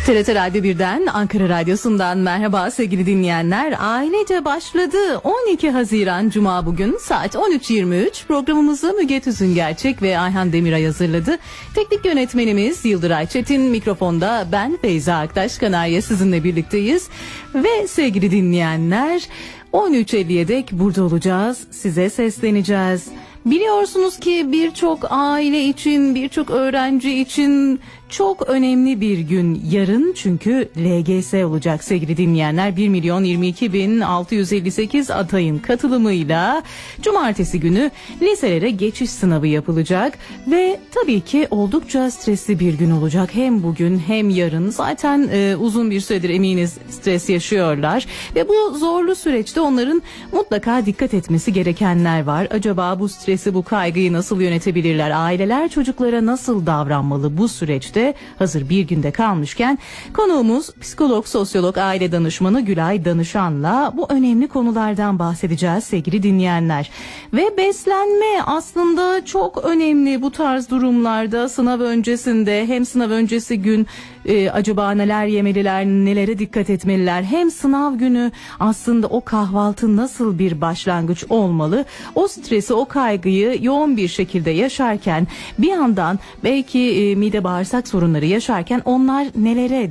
TRT Radyo 1'den, Ankara Radyosu'ndan merhaba sevgili dinleyenler. Ailece başladı. 12 Haziran Cuma bugün saat 13.23. Programımızı Müge Tüzüngerçek ve Ayhan Demiray hazırladı. Teknik yönetmenimiz Yıldıray Çetin, mikrofonda ben Feyza Aktaş Kanarya sizinle birlikteyiz. Ve sevgili dinleyenler, 13.50'ye dek burada olacağız. Size sesleneceğiz. Biliyorsunuz ki birçok aile için, birçok öğrenci için çok önemli bir gün yarın, çünkü LGS olacak sevgili dinleyenler. 1.022.658 adayın katılımıyla cumartesi günü liselere geçiş sınavı yapılacak ve tabii ki oldukça stresli bir gün olacak. Hem bugün hem yarın, zaten uzun bir süredir eminiz stres yaşıyorlar ve bu zorlu süreçte onların mutlaka dikkat etmesi gerekenler var. Acaba bu stresi, bu kaygıyı nasıl yönetebilirler? Aileler çocuklara nasıl davranmalı bu süreçte? Hazır bir günde kalmışken konuğumuz psikolog, sosyolog, aile danışmanı Gülay Danışan'la bu önemli konulardan bahsedeceğiz sevgili dinleyenler. Ve beslenme aslında çok önemli bu tarz durumlarda. Sınav öncesinde, hem sınav öncesi gün acaba neler yemeliler, nelere dikkat etmeliler, hem sınav günü aslında o kahvaltı nasıl bir başlangıç olmalı? O stresi, o kaygıyı yoğun bir şekilde yaşarken bir yandan belki mide bağırsak sorunları yaşarken onlar nelere